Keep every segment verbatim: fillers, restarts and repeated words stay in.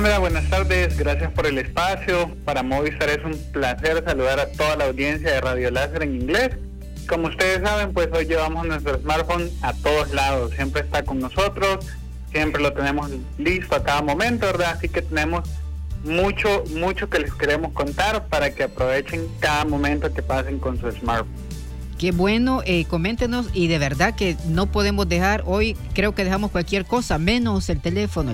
Hola, buenas tardes, gracias por el espacio. Para Movistar es un placer saludar a toda la audiencia de Radio Láser en inglés. Como ustedes saben, pues hoy llevamos nuestro smartphone a todos lados, siempre está con nosotros, siempre lo tenemos listo a cada momento, ¿verdad? Así que tenemos mucho, mucho que les queremos contar para que aprovechen cada momento que pasen con su smartphone. Qué bueno, eh, coméntenos, y de verdad que no podemos dejar, hoy creo que dejamos cualquier cosa, menos el teléfono.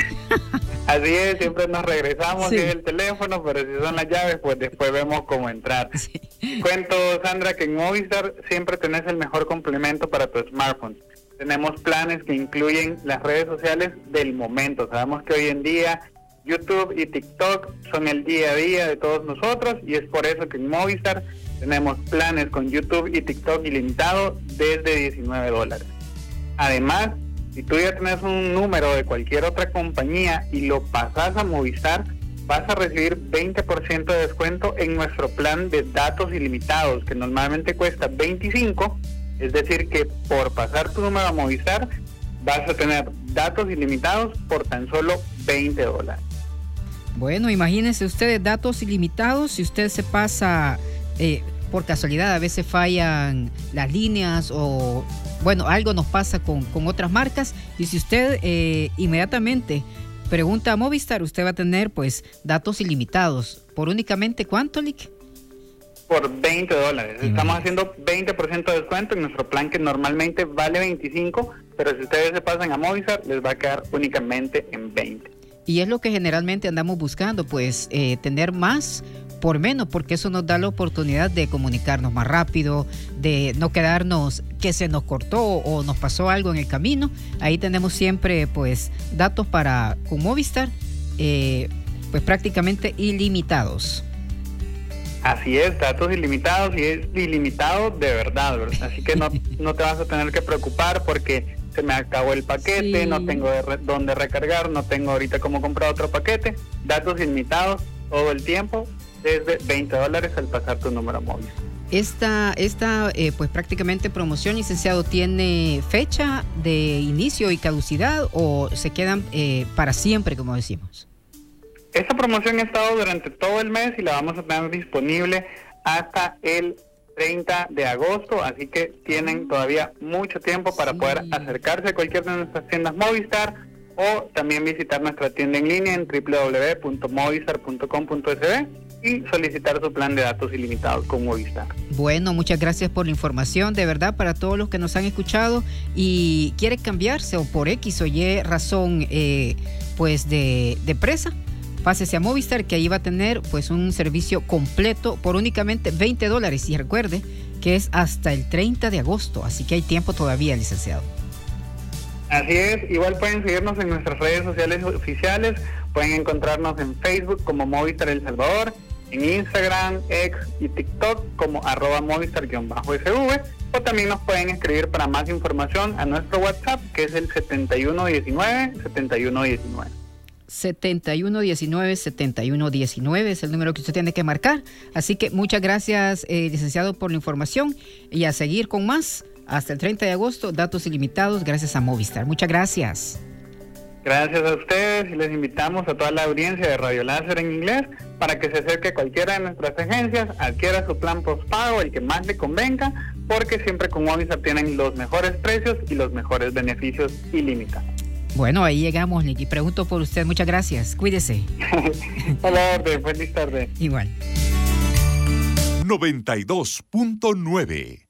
Así es, siempre nos regresamos Sí. en el teléfono, pero si son las llaves, pues después vemos cómo entrar. Sí. Cuento, Sandra, que en Movistar siempre tenés el mejor complemento para tu smartphone. Tenemos planes que incluyen las redes sociales del momento. Sabemos que hoy en día YouTube y TikTok son el día a día de todos nosotros, y es por eso que en Movistar tenemos planes con YouTube y TikTok ilimitado desde diecinueve dólares. Además, si tú ya tienes un número de cualquier otra compañía y lo pasas a Movistar, vas a recibir veinte por ciento de descuento en nuestro plan de datos ilimitados, que normalmente cuesta veinticinco, es decir que por pasar tu número a Movistar vas a tener datos ilimitados por tan solo veinte dólares. Bueno, imagínense ustedes, datos ilimitados, si usted se pasa, eh, por casualidad a veces fallan las líneas o, bueno, algo nos pasa con, con otras marcas, y si usted eh, inmediatamente pregunta a Movistar, usted va a tener pues datos ilimitados. ¿Por únicamente cuánto, Lick? Por veinte dólares. Estamos haciendo veinte por ciento de descuento en nuestro plan, que normalmente vale veinticinco, pero si ustedes se pasan a Movistar les va a quedar únicamente en veinte. Y es lo que generalmente andamos buscando, pues eh, tener más por menos, porque eso nos da la oportunidad de comunicarnos más rápido, de no quedarnos que se nos cortó o nos pasó algo en el camino. Ahí tenemos siempre pues datos para con Movistar, eh, pues prácticamente ilimitados. Así es, datos ilimitados, y es ilimitado de verdad, ¿verdad? Así que no, no te vas a tener que preocupar porque se me acabó el paquete, Sí. no tengo de re- dónde recargar, no tengo ahorita cómo comprar otro paquete. Datos ilimitados todo el tiempo, desde veinte dólares al pasar tu número móvil. Esta, esta eh, pues prácticamente promoción, licenciado, ¿tiene fecha de inicio y caducidad o se quedan eh, para siempre, como decimos? Esta promoción ha estado durante todo el mes y la vamos a tener disponible hasta el treinta de agosto, así que tienen todavía mucho tiempo para Sí. poder acercarse a cualquier de nuestras tiendas Movistar, o también visitar nuestra tienda en línea en doble u doble u doble u punto movistar punto com punto es be y solicitar su plan de datos ilimitados con Movistar. Bueno, muchas gracias por la información, de verdad, para todos los que nos han escuchado y quieren cambiarse o por X o Y razón eh, pues de, de presa, pásese a Movistar, que ahí va a tener pues un servicio completo por únicamente veinte dólares, y recuerde que es hasta el treinta de agosto, así que hay tiempo todavía, licenciado. Así es, igual pueden seguirnos en nuestras redes sociales oficiales, pueden encontrarnos en Facebook como Movistar El Salvador, en Instagram, X y TikTok como arroba Movistar-S V, o también nos pueden escribir para más información a nuestro WhatsApp, que es el setenta y uno diecinueve, setenta y uno diecinueve. setenta y uno diecinueve, setenta y uno diecinueve es el número que usted tiene que marcar. Así que muchas gracias, eh, licenciado, por la información, y a seguir con más hasta el treinta de agosto, datos ilimitados gracias a Movistar. Muchas gracias. Gracias a ustedes, y les invitamos a toda la audiencia de Radio Láser en inglés para que se acerque a cualquiera de nuestras agencias, adquiera su plan postpago, el que más le convenga, porque siempre con Movistar tienen los mejores precios y los mejores beneficios ilimitados. Bueno, ahí llegamos, Nicky. Pregunto por usted. Muchas gracias. Cuídese. A la orden, feliz tarde. Igual. noventa y dos punto nueve